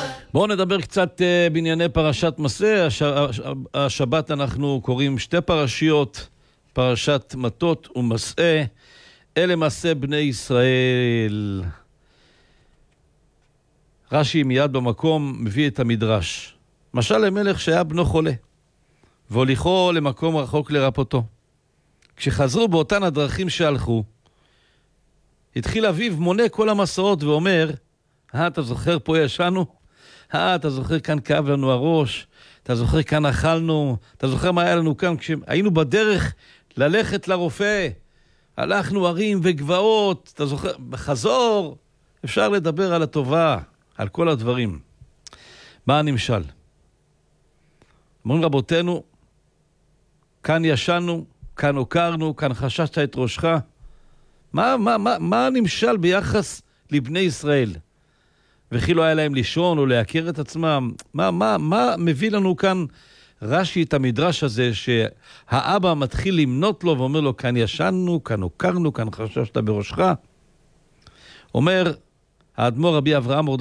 בואו נדבר קצת בענייני פרשת מסע. השבת אנחנו קוראים שתי פרשיות, פרשת מטות ומסע. אלה מסע בני ישראל. רש"י מיד במקום מביא את המדרש. משל למלך שהיה בנו חולה, והוליכו למקום רחוק לרפאותו. כשחזרו באותן הדרכים שהלכו, התחיל אביו מונה כל המסעות ואומר, אתה זוכר פה ישנו? אתה זוכר כאן כאב לנו הראש? אתה זוכר כאן אכלנו? אתה זוכר מה היה לנו כאן כשהיינו בדרך ללכת לרופא? הלכנו ערים וגבעות, אתה זוכר? בחזור אפשר לדבר על הטובה, על כל הדברים. מה הנמשל? אומרים רבותינו, כאן ישנו, כאן הוקרנו, כאן חששת את ראשך. מה הנמשל ביחס לבני ישראל? וכי לא היה להם לישון או להכיר את עצמם? מה מביא לנו כאן רש"י את המדרש הזה שהאבא מתחיל למנות לו ואומר לו, כאן ישנו, כאן הוקרנו, כאן חששת בראשך? אומר האדמו"ר רבי אברהם